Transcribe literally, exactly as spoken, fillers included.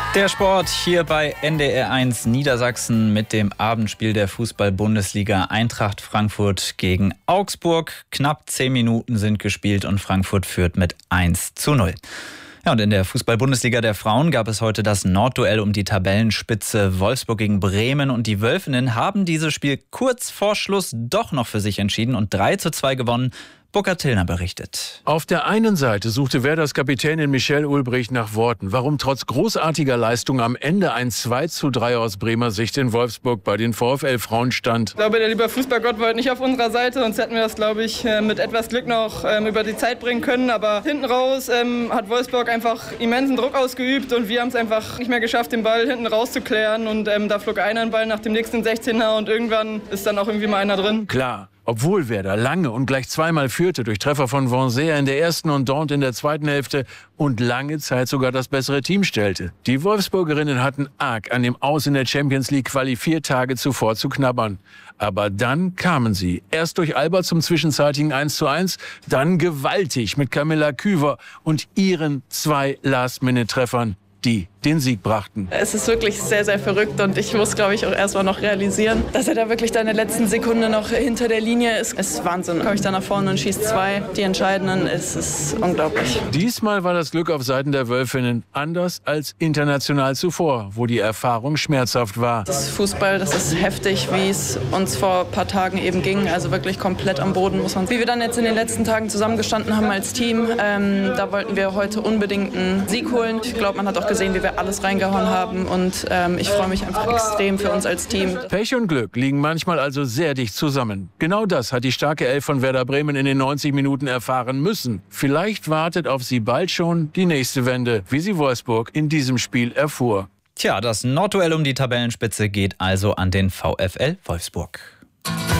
Der Sport hier bei N D R eins Niedersachsen mit dem Abendspiel der Fußball-Bundesliga. Eintracht Frankfurt gegen Augsburg. Knapp zehn Minuten sind gespielt und Frankfurt führt mit eins zu null. Ja, und in der Fußball-Bundesliga der Frauen gab es heute das Nordduell um die Tabellenspitze. Wolfsburg gegen Bremen, und die Wölfinnen haben dieses Spiel kurz vor Schluss doch noch für sich entschieden und drei zu zwei gewonnen. Burkhard Tillner berichtet. Auf der einen Seite suchte Werders Kapitänin Michelle Ulbricht nach Worten, warum trotz großartiger Leistung am Ende ein zwei zu drei aus Bremer Sicht in Wolfsburg bei den VfL-Frauen stand. Ich glaube, der liebe Fußballgott war heute nicht auf unserer Seite, sonst hätten wir das, glaube ich, mit etwas Glück noch ähm, über die Zeit bringen können. Aber hinten raus ähm, hat Wolfsburg einfach immensen Druck ausgeübt und wir haben es einfach nicht mehr geschafft, den Ball hinten rauszuklären. Und ähm, da flog einer ein Ball nach dem nächsten sechzehner und irgendwann ist dann auch irgendwie mal einer drin. Klar. Obwohl Werder lange und gleich zweimal führte durch Treffer von Vonseer in der ersten und Dornt in der zweiten Hälfte und lange Zeit sogar das bessere Team stellte. Die Wolfsburgerinnen hatten arg an dem Aus in der Champions League Quali vier Tage zuvor zu knabbern. Aber dann kamen sie. Erst durch Alba zum zwischenzeitigen eins zu eins, dann gewaltig mit Camilla Küver und ihren zwei Last-Minute-Treffern, die den Sieg brachten. Es ist wirklich sehr, sehr verrückt und ich muss, glaube ich, auch erst mal noch realisieren, dass er da wirklich da in der letzten Sekunde noch hinter der Linie ist. Es ist Wahnsinn. Komme ich da nach vorne und schieße zwei, die entscheidenden. Es ist unglaublich. Diesmal war das Glück auf Seiten der Wölfinnen anders als international zuvor, wo die Erfahrung schmerzhaft war. Das ist Fußball, das ist heftig, wie es uns vor ein paar Tagen eben ging. Also wirklich komplett am Boden, muss man. Wie wir dann jetzt in den letzten Tagen zusammengestanden haben als Team, ähm, da wollten wir heute unbedingt einen Sieg holen. Ich glaube, man hat auch gesehen, wie wir alles reingehauen haben und ähm, ich freue mich einfach extrem für uns als Team. Pech und Glück liegen manchmal also sehr dicht zusammen. Genau das hat die starke Elf von Werder Bremen in den neunzig Minuten erfahren müssen. Vielleicht wartet auf sie bald schon die nächste Wende, wie sie Wolfsburg in diesem Spiel erfuhr. Tja, das Nordduell um die Tabellenspitze geht also an den VfL Wolfsburg.